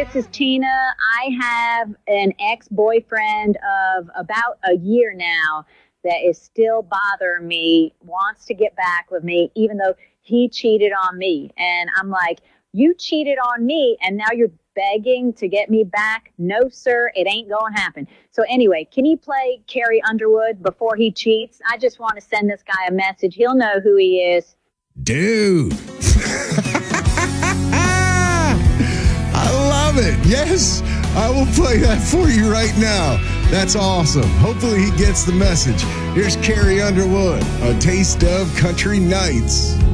This is Tina. I have an ex-boyfriend of about a year now that is still bothering me, wants to get back with me, even though he cheated on me. And I'm like, you cheated on me, and now you're begging to get me back? No, sir, it ain't going to happen. So anyway, can you play Carrie Underwood before he cheats? I just want to send this guy a message. He'll know who he is. Dude. I love it. Yes, I will play that for you right now. That's awesome. Hopefully he gets the message. Here's Carrie Underwood, A Taste of Country Nights.